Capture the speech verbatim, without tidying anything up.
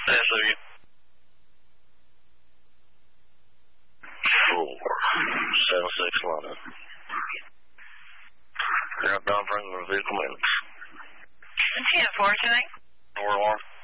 S O U. Four, seven, six, London. Outbound, bring the vehicle minutes. ten four tonight. Four alarm.